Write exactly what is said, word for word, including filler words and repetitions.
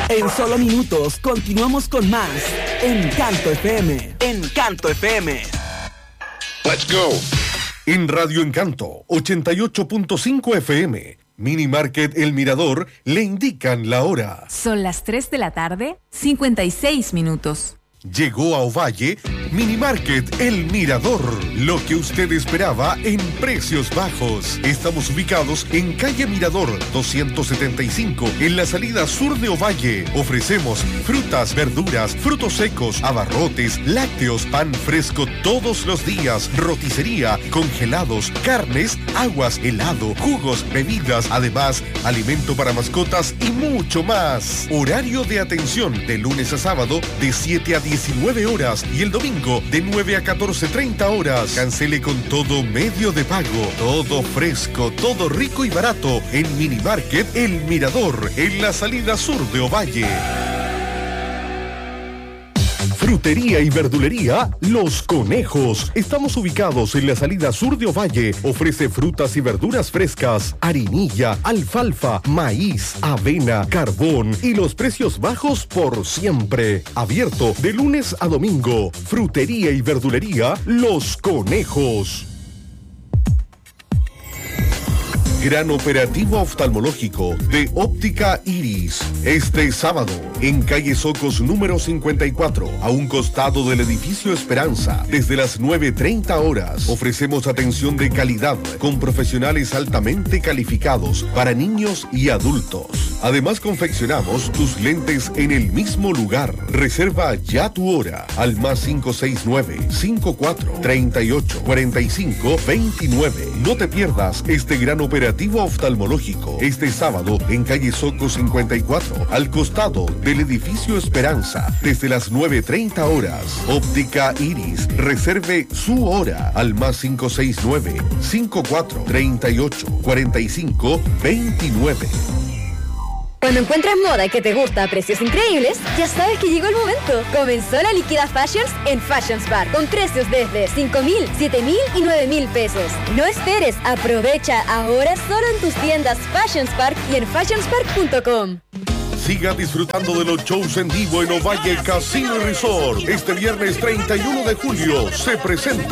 En solo minutos continuamos con más Encanto F M. Encanto F M. Let's go. En Radio Encanto ochenta y ocho punto cinco F M, Mini Market El Mirador le indican la hora. Son las tres de la tarde, cincuenta y seis minutos. Llegó a Ovalle Mini Market El Mirador, lo que usted esperaba en precios bajos. Estamos ubicados en calle Mirador doscientos setenta y cinco, en la salida sur de Ovalle. Ofrecemos frutas, verduras, frutos secos, abarrotes, lácteos, pan fresco todos los días, roticería, congelados, carnes, aguas, helado, jugos, bebidas, además alimento para mascotas y mucho más. Horario de atención de lunes a sábado de siete a diecinueve horas y el domingo de nueve a catorce treinta horas. Cancele con todo medio de pago. Todo fresco, todo rico y barato en Mini Market El Mirador, en la salida sur de Ovalle. Frutería y verdulería Los Conejos. Estamos ubicados en la salida sur de Ovalle. Ofrece frutas y verduras frescas, harinilla, alfalfa, maíz, avena, carbón y los precios bajos por siempre. Abierto de lunes a domingo. Frutería y verdulería Los Conejos. Gran operativo oftalmológico de Óptica Iris. Este sábado, en calle Socos número cincuenta y cuatro, a un costado del edificio Esperanza, desde las nueve treinta horas, ofrecemos atención de calidad con profesionales altamente calificados para niños y adultos. Además, confeccionamos tus lentes en el mismo lugar. Reserva ya tu hora al más cinco seis nueve, cinco cuatro, tres ocho, cuatro cinco, dos nueve. No te pierdas este gran operativo oftalmológico este sábado en calle Soco cincuenta y cuatro, al costado del edificio Esperanza, desde las nueve treinta horas. Óptica Iris. Reserve su hora al más cinco seis nueve, cinco cuatro, tres ocho, cuatro cinco, dos nueve. Cuando encuentres moda que te gusta a precios increíbles, ya sabes que llegó el momento. Comenzó la Liquida Fashions en Fashions Park, con precios desde cinco mil, siete mil y nueve mil pesos. No esperes, aprovecha ahora solo en tus tiendas Fashions Park y en fashions park punto com. Siga disfrutando de los shows en vivo en Ovalle Casino y Resort. Este viernes treinta y uno de julio se presenta